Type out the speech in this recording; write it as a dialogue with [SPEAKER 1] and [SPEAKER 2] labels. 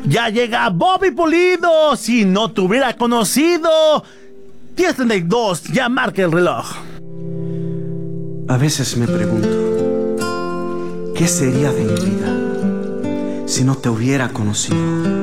[SPEAKER 1] Ya llega Bobby Pulido. Si no te hubiera conocido. 10:32, ya marca el reloj.
[SPEAKER 2] A veces me pregunto, ¿qué sería de mi vida si no te hubiera conocido?